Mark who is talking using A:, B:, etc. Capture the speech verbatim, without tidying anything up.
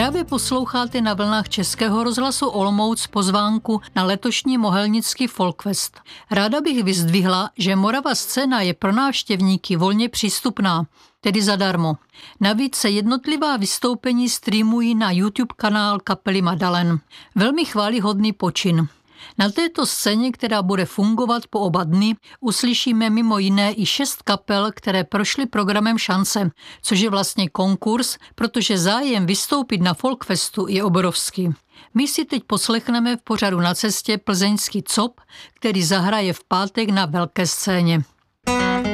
A: Právě posloucháte na vlnách Českého rozhlasu Olomouc pozvánku na letošní Mohelnický Folkfest. Ráda bych vyzdvihla, že Morava scéna je pro návštěvníky volně přístupná, tedy zadarmo. Navíc se jednotlivá vystoupení streamují na YouTube kanál kapely Madalen. Velmi chvályhodný počin. Na této scéně, která bude fungovat po oba dny, uslyšíme mimo jiné i šest kapel, které prošly programem Šance, což je vlastně konkurs, protože zájem vystoupit na Folkfestu je obrovský. My si teď poslechneme v pořadu Na cestě plzeňský cop, který zahraje v pátek na velké scéně.